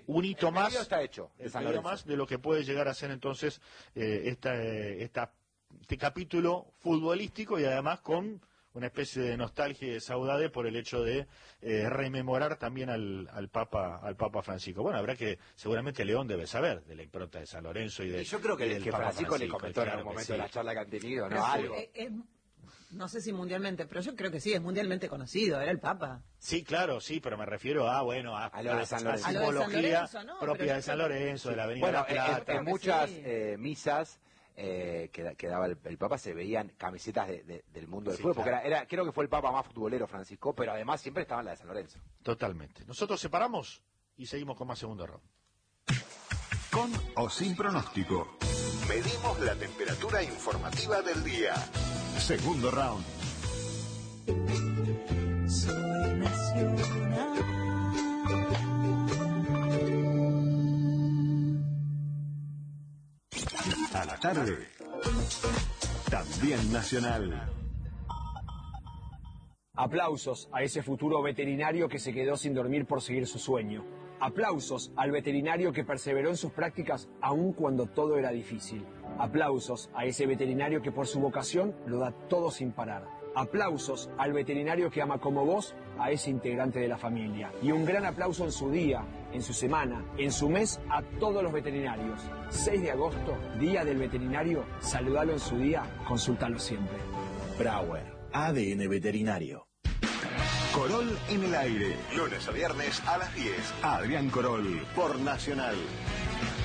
un hito el más, está hecho, más de lo que puede llegar a ser entonces este capítulo futbolístico, y además con una especie de nostalgia y de saudade por el hecho de rememorar también al Papa Francisco. Bueno, habrá que, seguramente León debe saber de la impronta de San Lorenzo y yo creo que Francisco le comentó en algún momento de la charla que han tenido, ¿no? Algo. No sé si mundialmente, pero yo creo que sí, es mundialmente conocido, era el Papa. Sí, claro, sí, pero me refiero a lo de San Lorenzo. La simbología propia de San Lorenzo, de la Avenida de la Plata. En muchas misas que daba el Papa se veían camisetas del mundo del fútbol, porque creo que fue el Papa más futbolero, Francisco, pero además siempre estaba en la de San Lorenzo. Totalmente. Nosotros separamos y seguimos con más segundo round. Con o sin pronóstico. Medimos la temperatura informativa del día. Segundo round. Soy nacional. A la tarde. También nacional. Aplausos a ese futuro veterinario que se quedó sin dormir por seguir su sueño. Aplausos al veterinario que perseveró en sus prácticas aun cuando todo era difícil. Aplausos a ese veterinario que por su vocación lo da todo sin parar. Aplausos al veterinario que ama como vos a ese integrante de la familia. Y un gran aplauso en su día, en su semana, en su mes a todos los veterinarios. 6 de agosto, Día del Veterinario. Saludalo en su día, consúltalo siempre. Brauer, ADN Veterinario. Corol en el aire. Lunes a viernes a las 10. Adrián Corol por Nacional.